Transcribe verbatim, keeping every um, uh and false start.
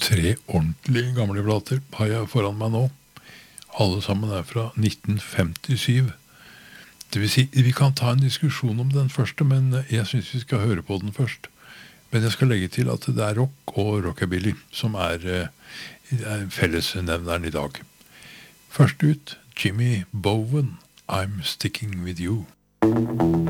Tre ordentlige gamle plater har jeg foran meg nå. Alle sammen er fra nitten femtisju. Det vil si, vi kan ta en diskusjon om den første, men jeg synes vi skal høre på den først. Men jeg skal legge til at det er rock og rockabilly som er, er fellesnevneren i dag. Først ut, Jimmy Bowen, I'm Sticking With You.